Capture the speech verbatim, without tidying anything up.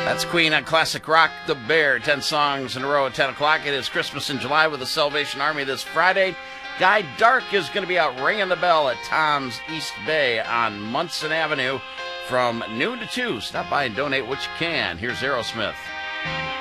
That's Queen on Classic Rock, The Bear. Ten songs in a row at ten o'clock. It is Christmas in July with the Salvation Army this Friday. Guy Dark is going to be out ringing the bell at Tom's East Bay on Munson Avenue from noon to two. Stop by and donate what you can. Here's Aerosmith.